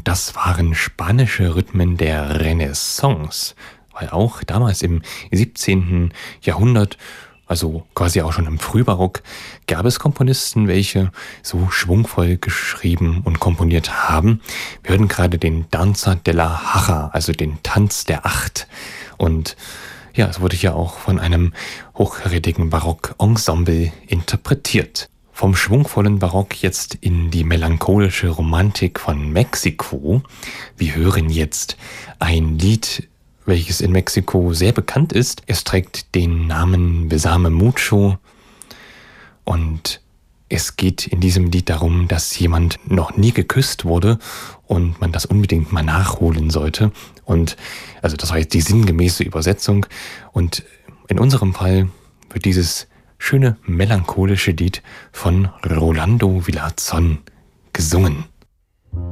das waren spanische Rhythmen der Renaissance, weil auch damals im 17. Jahrhundert, also quasi auch schon im Frühbarock, gab es Komponisten, welche so schwungvoll geschrieben und komponiert haben. Wir hören gerade den Danza della Hacha, also den Tanz der Acht. Und ja, es wurde hier auch von einem hochkarätigen Barock-Ensemble interpretiert. Vom schwungvollen Barock jetzt in die melancholische Romantik von Mexiko. Wir hören jetzt ein Lied, welches in Mexiko sehr bekannt ist. Es trägt den Namen Besame Mucho und es geht in diesem Lied darum, dass jemand noch nie geküsst wurde und man das unbedingt mal nachholen sollte. Und also das war jetzt die sinngemäße Übersetzung. Und in unserem Fall wird dieses schöne melancholische Lied von Rolando Villazón gesungen.